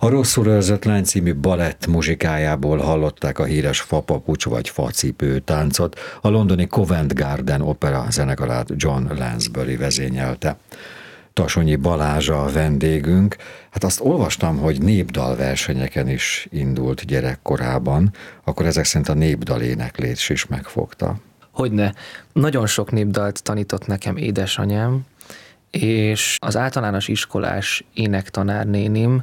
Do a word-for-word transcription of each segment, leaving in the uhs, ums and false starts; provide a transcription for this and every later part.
A Rosszul őrzött lány című balett muzsikájából hallották a híres fapapucs vagy facipő táncot, a londoni Covent Garden opera zenekarát John Lansbury vezényelte. Tasonyi Balázs a vendégünk. Hát azt olvastam, hogy népdalversenyeken is indult gyerekkorában, akkor ezek szerint a népdaléneklés is megfogta. Hogyne. Nagyon sok népdalt tanított nekem édesanyám, és az általános iskolás énektanárnénim,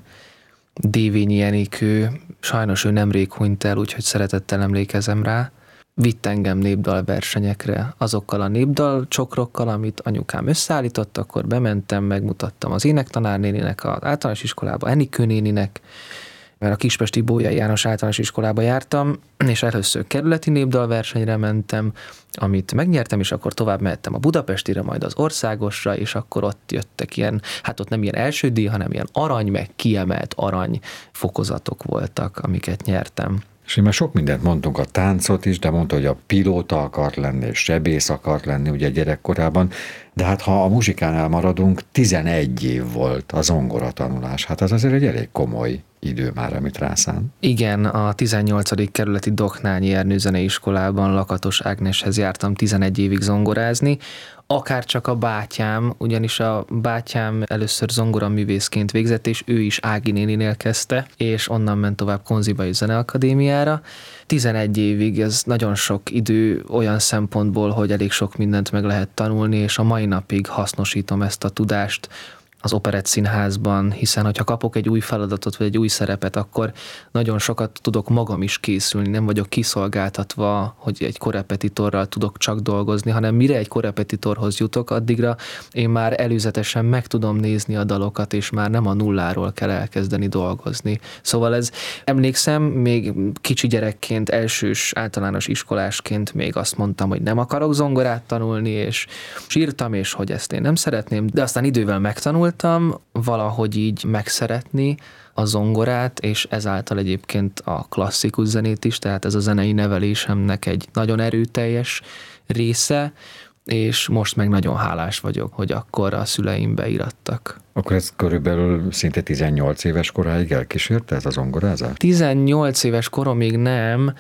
Dévényi Enikő, sajnos ő nemrég hunyt el, úgyhogy szeretettel emlékezem rá, vitt engem népdalversenyekre, azokkal a népdalcsokrokkal, amit anyukám összeállított, akkor bementem, megmutattam az énektanárnéninek, az általános iskolába, Enikő néninek, mert a kispesti Bolyai János általános iskolába jártam, és először kerületi népdalversenyre mentem, amit megnyertem, és akkor tovább mehettem a budapestire, majd az országosra, és akkor ott jöttek ilyen, hát ott nem ilyen első díj, hanem ilyen arany, meg kiemelt arany fokozatok voltak, amiket nyertem. És én már sok mindent mondtunk, a táncot is, de mondta, hogy a pilóta akart lenni, és sebész akart lenni ugye gyerekkorában, de hát ha a muzsikánál maradunk, tizenegy év volt a zongoratanulás, hát az azért egy elég komoly idő már, amit rászán. Igen, a tizennyolcadik kerületi Doknányi Ernő Zeneiskolában Lakatos Ágneshez jártam tizenegy évig zongorázni, akár csak a bátyám, ugyanis a bátyám először zongoraművészként végzett, és ő is Ági néninél kezdte, és onnan ment tovább Konzibai Zeneakadémiára. tizenegy évig ez nagyon sok idő olyan szempontból, hogy elég sok mindent meg lehet tanulni, és a mai napig hasznosítom ezt a tudást az Operett Színházban, hiszen hogyha kapok egy új feladatot, vagy egy új szerepet, akkor nagyon sokat tudok magam is készülni, nem vagyok kiszolgáltatva, hogy egy korrepetitorral tudok csak dolgozni, hanem mire egy korrepetitorhoz jutok, addigra én már előzetesen meg tudom nézni a dalokat, és már nem a nulláról kell elkezdeni dolgozni. Szóval ez, emlékszem, még kicsi gyerekként, elsős általános iskolásként még azt mondtam, hogy nem akarok zongorát tanulni, és sírtam, és hogy ezt én nem szeretném, de aztán idővel megtanultam, valahogy így megszeretni a zongorát, és ezáltal egyébként a klasszikus zenét is, tehát ez a zenei nevelésemnek egy nagyon erőteljes része, és most meg nagyon hálás vagyok, hogy akkor a szüleim beirattak. Akkor ez körülbelül szinte tizennyolc éves koráig elkísérte ez a zongorázás? tizennyolc éves koromig nem,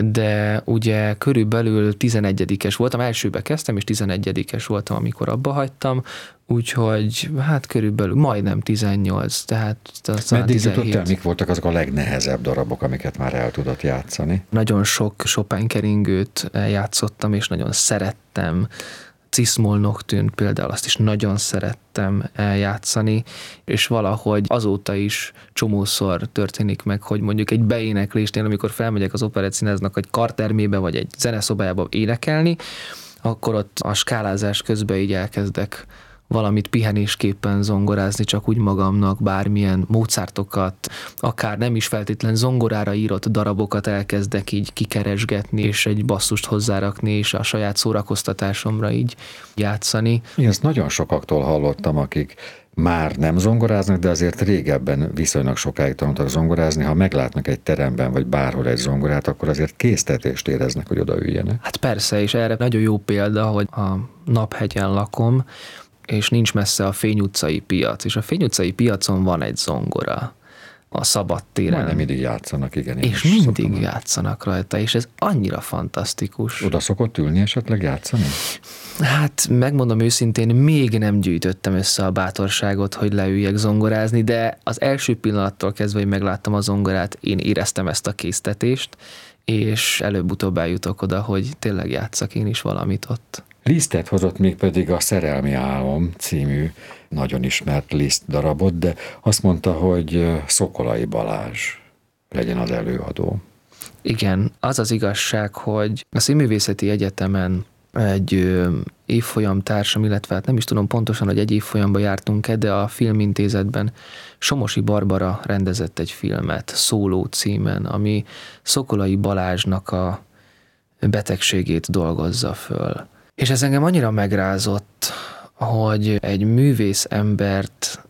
de ugye körülbelül tizenegyedikes voltam, elsőbe kezdtem, és tizenegyedikes voltam, amikor abba hagytam, úgyhogy hát körülbelül majdnem tizennyolc, tehát meddig jutott el, mik voltak azok a legnehezebb darabok, amiket már el tudott játszani? Nagyon sok Chopin keringőt játszottam, és nagyon szerettem. Cis-moll nocturne például, azt is nagyon szerettem eljátszani, és valahogy azóta is csomószor történik meg, hogy mondjuk egy beéneklésnél, amikor felmegyek az Operett Színháznak egy kartermébe, vagy egy zeneszobájába énekelni, akkor ott a skálázás közben így elkezdek valamit pihenésképpen zongorázni, csak úgy magamnak, bármilyen Mozartokat, akár nem is feltétlen zongorára írott darabokat elkezdek így kikeresgetni, és egy basszust hozzárakni, és a saját szórakoztatásomra így játszani. Én ezt nagyon sokaktól hallottam, akik már nem zongoráznak, de azért régebben viszonylag sokáig tanultak zongorázni. Ha meglátnak egy teremben, vagy bárhol egy zongorát, akkor azért késztetést éreznek, hogy odaüljenek. Hát persze, és erre nagyon jó példa, hogy a Naphegyen lakom, és nincs messze a Fény utcai piac, és a Fény utcai piacon van egy zongora a szabadtéren. Majdnem mindig játszanak, igen. És mindig szoktam. játszanak rajta, és ez annyira fantasztikus. Oda szokott ülni esetleg játszani? Hát megmondom őszintén, még nem gyűjtöttem össze a bátorságot, hogy leüljek zongorázni, de az első pillanattól kezdve, hogy megláttam a zongorát, én éreztem ezt a késztetést, és előbb-utóbb eljutok oda, hogy tényleg játsszak én is valamit ott. Lisztet hozott még pedig a Szerelmi álom című nagyon ismert Liszt darabot, de azt mondta, hogy Szokolai Balázs legyen az előadó. Igen, az az igazság, hogy a Színművészeti Egyetemen egy évfolyam társam, illetve hát nem is tudom pontosan, hogy egy évfolyamban jártunk-e, de a Filmintézetben Somosi Barbara rendezett egy filmet Szóló címen, ami Szokolai Balázsnak a betegségét dolgozza föl. És ez engem annyira megrázott, hogy egy művész embert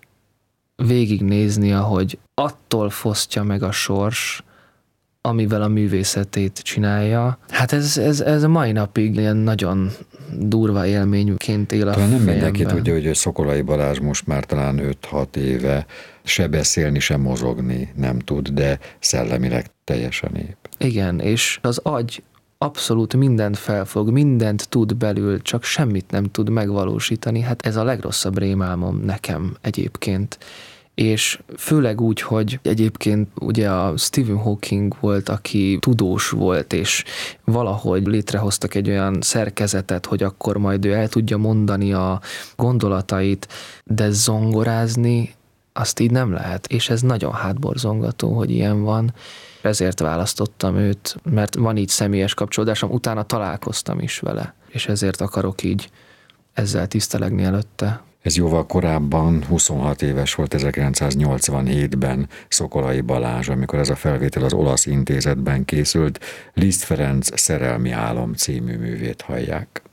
végignézni, ahogy attól fosztja meg a sors, amivel a művészetét csinálja. Hát ez, ez, ez a mai napig ilyen nagyon durva élményként él a talán nem fejemben. mindenki tudja, hogy Szokolay Balázs most már talán öt-hat éve se beszélni, se mozogni nem tud, de szellemileg teljesen ép. Igen, és az agy abszolút mindent felfog, mindent tud belül, csak semmit nem tud megvalósítani. Hát ez a legrosszabb rémálmom nekem egyébként. És főleg úgy, hogy egyébként ugye a Stephen Hawking volt, aki tudós volt, és valahogy létrehoztak egy olyan szerkezetet, hogy akkor majd ő el tudja mondani a gondolatait, de zongorázni azt így nem lehet. És ez nagyon hátborzongató, hogy ilyen van. Ezért választottam őt, mert van így személyes kapcsolódásom, utána találkoztam is vele, és ezért akarok így ezzel tisztelegni előtte. Ez jóval korábban, huszonhat éves volt ezerkilencszáznyolcvanhétben Szokolay Balázs, amikor ez a felvétel az Olasz Intézetben készült. Liszt Ferenc Szerelmi álom című művét hallják.